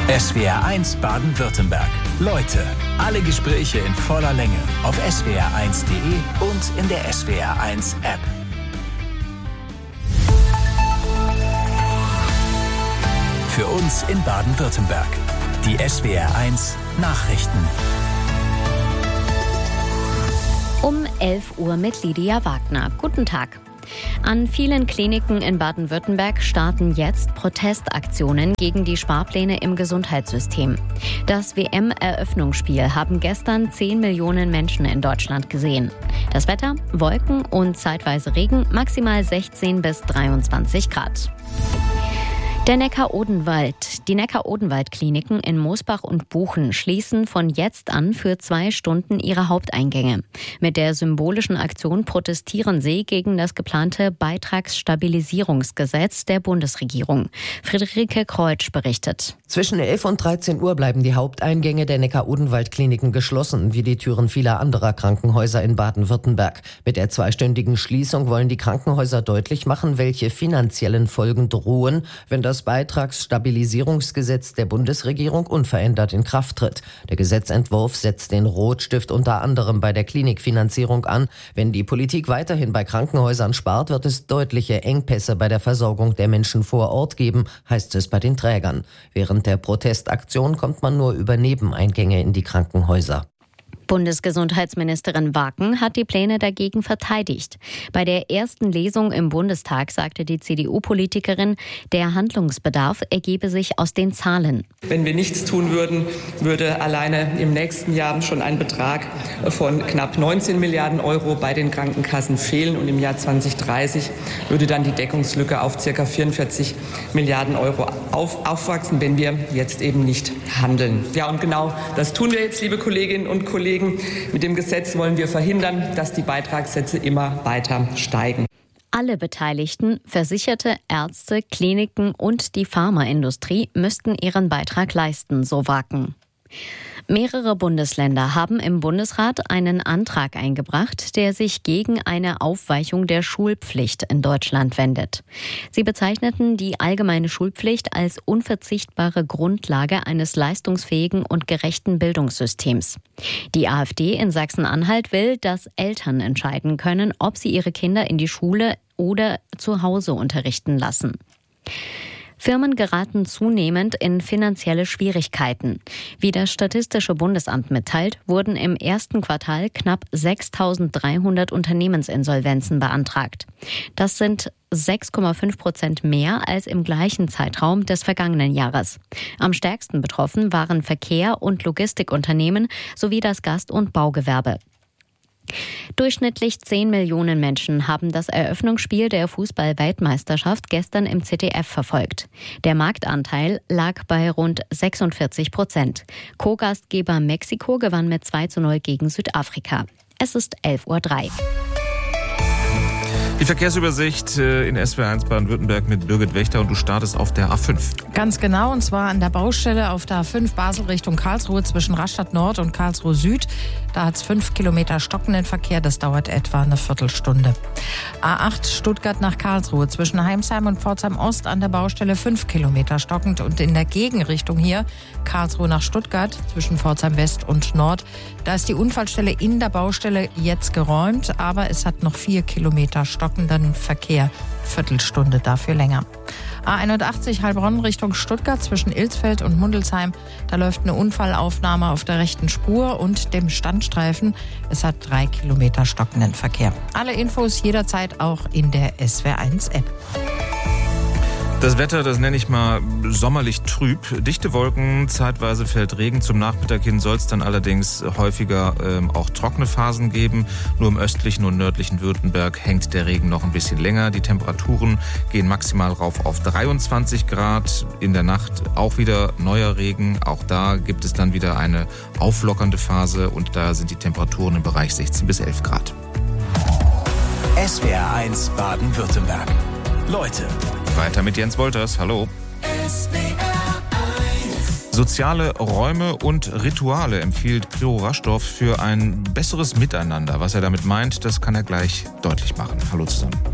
SWR1 Baden-Württemberg. Leute, alle Gespräche in voller Länge auf swr1.de und in der SWR1 App. Für uns in Baden-Württemberg. Die SWR1 Nachrichten. Um 11 Uhr mit Lydia Wagner. Guten Tag. An vielen Kliniken in Baden-Württemberg starten jetzt Protestaktionen gegen die Sparpläne im Gesundheitssystem. Das WM-Eröffnungsspiel haben gestern 10 Millionen Menschen in Deutschland gesehen. Das Wetter, Wolken und zeitweise Regen, maximal 16 bis 23 Grad. Die Neckar-Odenwald-Kliniken in Mosbach und Buchen schließen von jetzt an für 2 Stunden ihre Haupteingänge. Mit der symbolischen Aktion protestieren sie gegen das geplante Beitragsstabilisierungsgesetz der Bundesregierung. Friederike Kreutsch berichtet. Zwischen 11 und 13 Uhr bleiben die Haupteingänge der Neckar-Odenwald-Kliniken geschlossen, wie die Türen vieler anderer Krankenhäuser in Baden-Württemberg. Mit der 2-stündigen Schließung wollen die Krankenhäuser deutlich machen, welche finanziellen Folgen drohen, wenn das Beitragsstabilisierungsgesetz der Bundesregierung unverändert in Kraft tritt. Der Gesetzentwurf setzt den Rotstift unter anderem bei der Klinikfinanzierung an. Wenn die Politik weiterhin bei Krankenhäusern spart, wird es deutliche Engpässe bei der Versorgung der Menschen vor Ort geben, heißt es bei den Trägern. Während der Protestaktion kommt man nur über Nebeneingänge in die Krankenhäuser. Bundesgesundheitsministerin Wacken hat die Pläne dagegen verteidigt. Bei der ersten Lesung im Bundestag sagte die CDU-Politikerin, der Handlungsbedarf ergebe sich aus den Zahlen. Wenn wir nichts tun würden, würde alleine im nächsten Jahr schon ein Betrag von knapp 19 Milliarden Euro bei den Krankenkassen fehlen. Und im Jahr 2030 würde dann die Deckungslücke auf ca. 44 Milliarden Euro aufwachsen, wenn wir jetzt eben nicht handeln. Ja, und genau das tun wir jetzt, liebe Kolleginnen und Kollegen. Mit dem Gesetz wollen wir verhindern, dass die Beitragssätze immer weiter steigen. Alle Beteiligten, Versicherte, Ärzte, Kliniken und die Pharmaindustrie müssten ihren Beitrag leisten, so Wacken. Mehrere Bundesländer haben im Bundesrat einen Antrag eingebracht, der sich gegen eine Aufweichung der Schulpflicht in Deutschland wendet. Sie bezeichneten die allgemeine Schulpflicht als unverzichtbare Grundlage eines leistungsfähigen und gerechten Bildungssystems. Die AfD in Sachsen-Anhalt will, dass Eltern entscheiden können, ob sie ihre Kinder in die Schule oder zu Hause unterrichten lassen. Firmen geraten zunehmend in finanzielle Schwierigkeiten. Wie das Statistische Bundesamt mitteilt, wurden im ersten Quartal knapp 6.300 Unternehmensinsolvenzen beantragt. Das sind 6,5% mehr als im gleichen Zeitraum des vergangenen Jahres. Am stärksten betroffen waren Verkehr- und Logistikunternehmen sowie das Gast- und Baugewerbe. Durchschnittlich 10 Millionen Menschen haben das Eröffnungsspiel der Fußball-Weltmeisterschaft gestern im ZDF verfolgt. Der Marktanteil lag bei rund 46%. Co-Gastgeber Mexiko gewann mit 2:0 gegen Südafrika. Es ist 11:03 Uhr. Die Verkehrsübersicht in SWR1 Baden-Württemberg mit Birgit Wächter und du startest auf der A5. Ganz genau, und zwar an der Baustelle auf der A5 Basel Richtung Karlsruhe zwischen Rastatt Nord und Karlsruhe Süd. Da hat es 5 Kilometer stockenden Verkehr, das dauert etwa eine Viertelstunde. A8 Stuttgart nach Karlsruhe zwischen Heimsheim und Pforzheim Ost an der Baustelle 5 Kilometer stockend und in der Gegenrichtung hier Karlsruhe nach Stuttgart zwischen Pforzheim West und Nord. Da ist die Unfallstelle in der Baustelle jetzt geräumt, aber es hat noch 4 Kilometer stockenden Verkehr. Viertelstunde dafür länger. A81 Heilbronn Richtung Stuttgart zwischen Ilsfeld und Mundelsheim. Da läuft eine Unfallaufnahme auf der rechten Spur und dem Standstreifen. Es hat 3 Kilometer stockenden Verkehr. Alle Infos jederzeit auch in der SWR1-App. Das Wetter, das nenne ich mal sommerlich trüb. Dichte Wolken, zeitweise fällt Regen. Zum Nachmittag hin soll es dann allerdings häufiger auch trockene Phasen geben. Nur im östlichen und nördlichen Württemberg hängt der Regen noch ein bisschen länger. Die Temperaturen gehen maximal rauf auf 23 Grad. In der Nacht auch wieder neuer Regen. Auch da gibt es dann wieder eine auflockernde Phase und da sind die Temperaturen im Bereich 16 bis 11 Grad. SWR1 Baden-Württemberg. Leute. Weiter mit Jens Wolters. Hallo. Soziale Räume und Rituale empfiehlt Piro Raschdorf für ein besseres Miteinander. Was er damit meint, das kann er gleich deutlich machen. Hallo zusammen.